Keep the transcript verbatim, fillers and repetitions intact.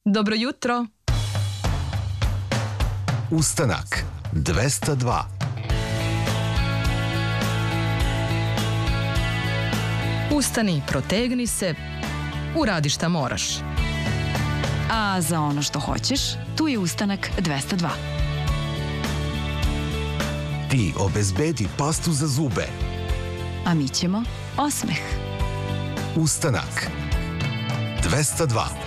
Dobro jutro. Ustanak dvesta dva. Ustani, protegni se, uradi šta moraš. A za ono što hoćeš, tu je Ustanak dvesta dva. Ti obezbedi pastu za zube. A mi ćemo osmeh. Ustanak dvesta dva.